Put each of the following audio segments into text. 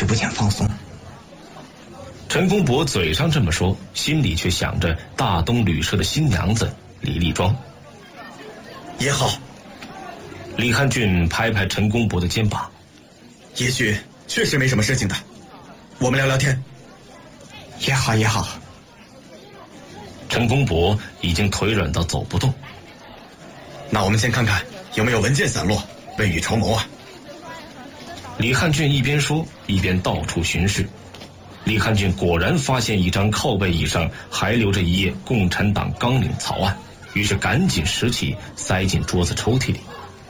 是不见放松。 陈公博嘴上这么说，心里却想着大东旅社的新娘子李丽庄。 也好。 李汉俊拍拍陈公博的肩膀， 也许确实没什么事情的，我们聊聊天。 也好也好。 陈公博已经腿软到走不动。 那我们先看看有没有文件散落，未雨绸缪啊。 李汉俊一边说一边到处巡视。李汉俊果然发现一张靠背椅上还留着一页共产党纲领草案，于是赶紧拾起塞进桌子抽屉里。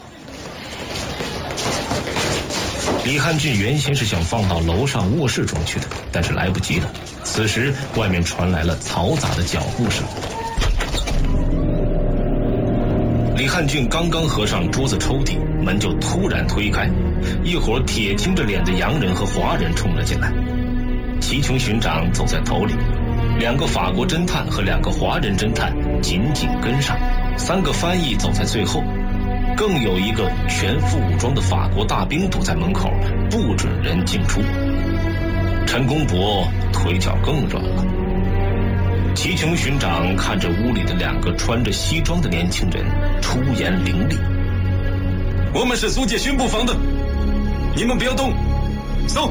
李汉俊原先是想放到楼上卧室中去的，但是来不及了。此时外面传来了嘈杂的脚步声。李汉俊刚刚合上桌子抽屉，门就突然推开，一伙铁青着脸的洋人和华人冲了进来。齐琼巡长走在头里，2个法国侦探和2个华人侦探紧紧跟上，3个翻译走在最后，更有一个全副武装的法国大兵堵在门口，不准人进出。陈公博腿脚更软了。齐琼巡长看着屋里的2个穿着西装的年轻人，出言凌厉： 我们是苏界巡捕房的，你们不要动，搜！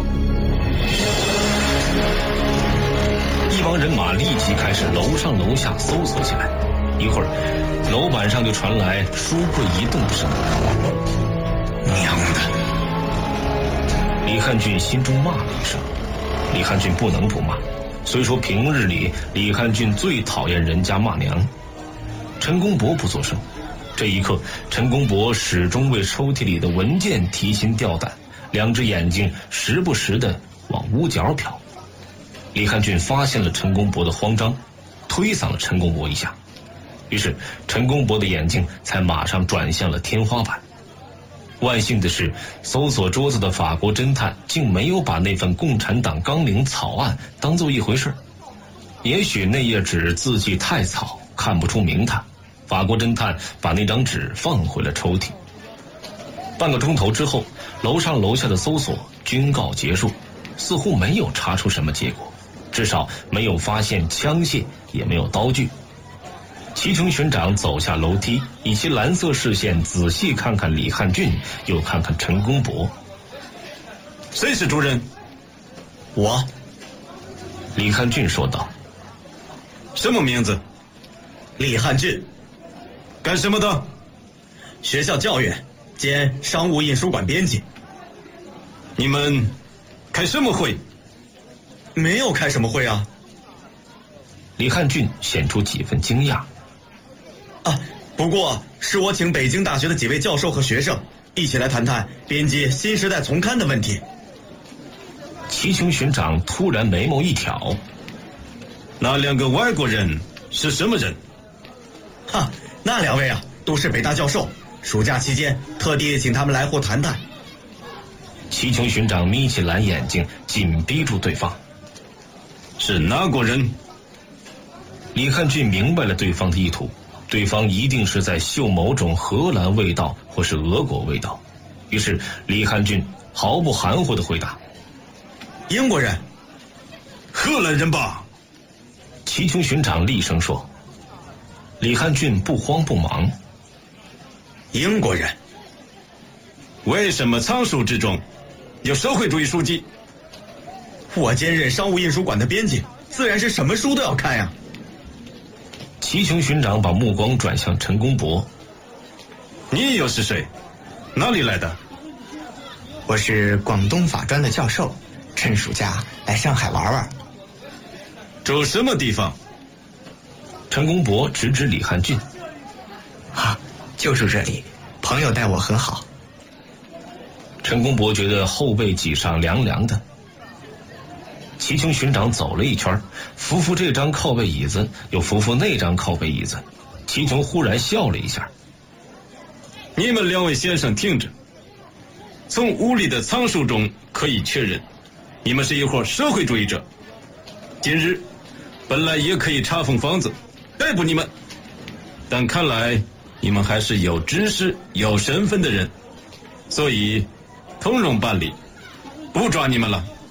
一帮人马立即开始楼上楼下搜索起来，一会儿楼板上就传来书柜移动的声音。 娘的！ 李汉俊心中骂了一声。李汉俊不能不骂，虽说平日里李汉俊最讨厌人家骂娘。陈公博不作声，这一刻陈公博始终为抽屉里的文件提心吊胆，2只眼睛时不时地往屋角瞟。李汉俊发现了陈公博的慌张，推搡了陈公博一下，于是陈公博的眼睛才马上转向了天花板。万幸的是，搜索桌子的法国侦探竟没有把那份共产党纲领草案当作一回事。也许那页纸字迹太草，看不出名堂，法国侦探把那张纸放回了抽屉。半个钟头之后，楼上楼下的搜索均告结束，似乎没有查出什么结果，至少没有发现枪械，也没有刀具。齐琼巡长走下楼梯，以其蓝色视线仔细看看李汉俊，又看看陈公博。 谁是主人？ 我。 李汉俊说道。 什么名字？ 李汉俊。 干什么的？ 学校教员兼商务印书馆编辑。 你们开什么会？ 没有开什么会啊。 李汉俊显出几分惊讶。 不过是我请北京大学的几位教授和学生一起来谈谈编辑《新时代丛刊》的问题。 齐琼巡长突然眉毛一挑。 那2个外国人是什么人？ 那2位啊，都是北大教授，暑假期间特地请他们来沪谈谈。 齐琼巡长眯起蓝眼睛，紧逼住对方。 是哪国人？ 李汉俊明白了对方的意图，对方一定是在嗅某种荷兰味道或是俄国味道，于是李汉俊毫不含糊地回答： 英国人。 荷兰人吧？ 齐琼巡长厉声说。李汉俊不慌不忙： 英国人。 为什么藏书之中有社会主义书籍？ 我兼任商务印书馆的编辑，自然是什么书都要看呀。 齐琼巡长把目光转向陈公博。 你又是谁？哪里来的？ 我是广东法专的教授，趁暑假来上海玩玩。 住什么地方？ 陈公博指指李汉俊。 就住这里，朋友待我很好。 陈公博觉得后背脊上凉凉的。齐琼巡长走了一圈，扶扶这张靠背椅子，又扶扶那张靠背椅子。齐琼忽然笑了一下。 你们2位先生听着，从屋里的藏书中可以确认，你们是一伙社会主义者。今日本来也可以查封房子，逮捕你们，但看来你们还是有知识、有身份的人，所以通融办理，不抓你们了。